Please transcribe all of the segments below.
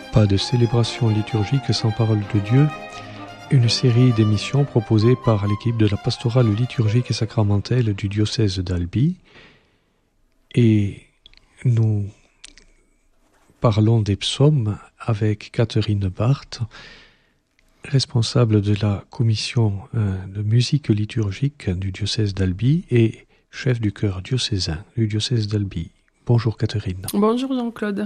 Pas de célébration liturgique sans parole de Dieu, une série d'émissions proposées par l'équipe de la pastorale liturgique et sacramentelle du diocèse d'Albi. Et nous parlons des psaumes avec Catherine Barthes, responsable de la commission de musique liturgique du diocèse d'Albi et chef du chœur diocésain du diocèse d'Albi. Bonjour Catherine. Bonjour Jean-Claude.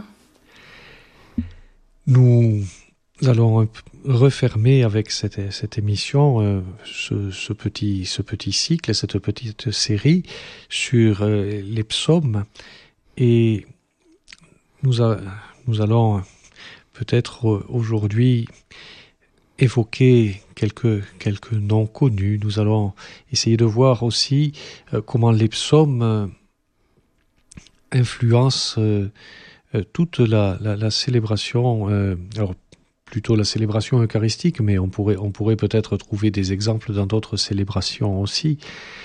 Nous allons refermer avec cette émission ce petit cycle, cette petite série sur les psaumes, et nous allons peut-être aujourd'hui évoquer quelques noms connus. Nous allons essayer de voir aussi comment les psaumes influencent toute la célébration, alors plutôt la célébration eucharistique, mais on pourrait peut-être trouver des exemples dans d'autres célébrations aussi.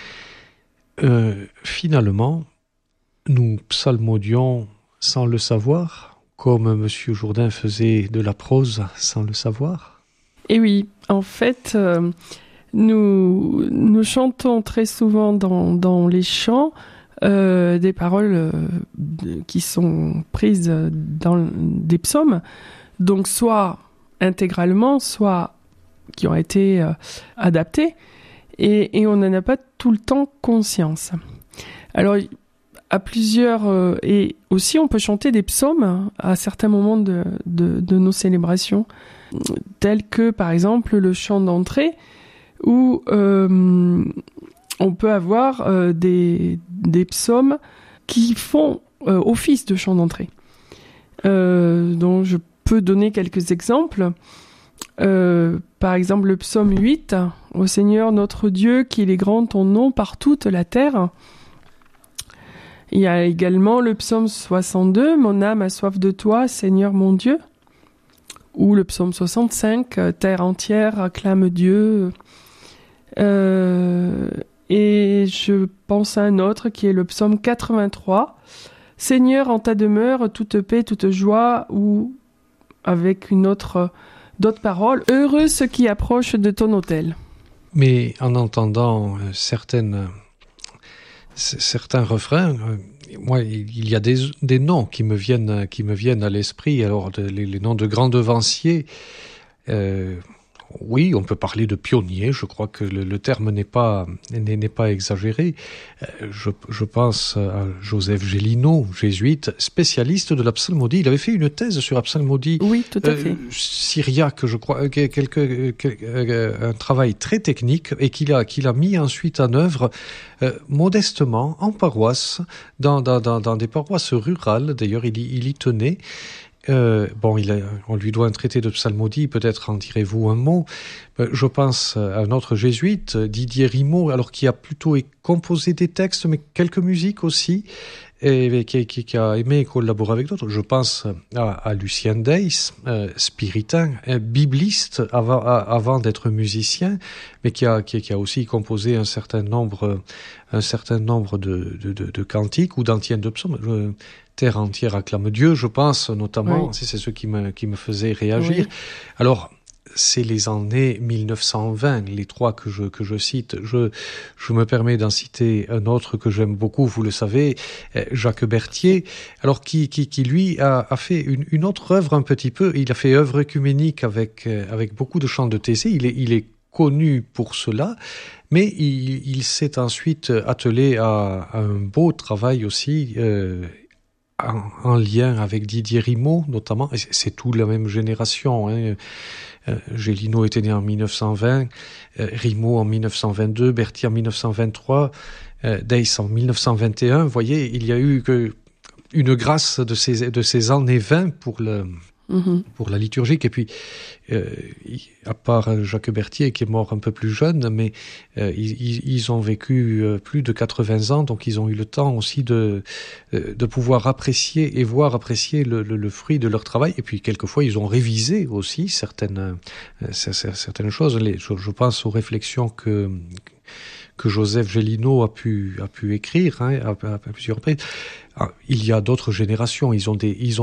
Finalement, nous psalmodions sans le savoir, comme M. Jourdain faisait de la prose sans le savoir. Et oui, en fait, nous chantons très souvent dans les chants des paroles qui sont prises dans des psaumes, donc soit intégralement, soit qui ont été adaptées, et on n'en a pas tout le temps conscience. Alors, à plusieurs... et aussi, on peut chanter des psaumes à certains moments de nos célébrations, tels que, par exemple, le chant d'entrée, où on peut avoir des psaumes qui font office de chant d'entrée. Donc je peux donner quelques exemples. Par exemple, le psaume 8, « Ô Seigneur notre Dieu, qu'il est grand ton nom par toute la terre ». Il y a également le psaume 62, « Mon âme a soif de toi, Seigneur mon Dieu ». Ou le psaume 65, « Terre entière acclame Dieu ». Et je pense à un autre qui est le psaume 83. « Seigneur, en ta demeure, toute paix, toute joie » ou avec d'autres paroles, « Heureux ceux qui approchent de ton autel ». Mais en entendant certains refrains, moi, il y a des noms qui me viennent à l'esprit. Alors, les noms de grands devanciers, oui, on peut parler de pionniers. Je crois que le terme n'est pas exagéré. Je pense à Joseph Gélineau, jésuite, spécialiste de la psalmodie. Il avait fait une thèse sur la psalmodie. Oui, tout à fait. Syriaque, je crois, un travail très technique, et qu'il a mis ensuite en œuvre modestement en paroisse, dans des paroisses rurales. D'ailleurs, il y tenait. On lui doit un traité de psalmodie, peut-être en direz-vous un mot. Je pense à un autre jésuite, Didier Rimaud, alors qui a plutôt composé des textes, mais quelques musiques aussi, et qui a aimé collaborer avec d'autres. Je pense à Lucien Deiss, spiritain, bibliste avant d'être musicien, mais qui a aussi composé un certain nombre de cantiques ou d'antiennes de psaumes. Terre entière acclame Dieu, je pense notamment, oui. C'est ce qui me faisait réagir. Oui. Alors, c'est les années 1920, les trois que je cite. Je me permets d'en citer un autre que j'aime beaucoup, vous le savez, Jacques Berthier, alors qui lui a fait une autre œuvre un petit peu. Il a fait œuvre œcuménique avec beaucoup de chants de Thésée. Il est connu pour cela, mais il s'est ensuite attelé à un beau travail aussi, en lien avec Didier Rimaud, notamment, et c'est tout la même génération. Gélineau était né en 1920, Rimaud en 1922, Berthier en 1923, Deiss en 1921. Vous voyez, il y a eu une grâce de ces années 20 pour la liturgique. Et puis, à part Jacques Berthier, qui est mort un peu plus jeune, mais ils ont vécu plus de 80 ans, donc ils ont eu le temps aussi de pouvoir apprécier le fruit de leur travail. Et puis, quelquefois, ils ont révisé aussi certaines choses. Je pense aux réflexions que Joseph Gélineau a pu écrire à plusieurs reprises. Il y a d'autres générations, ils ont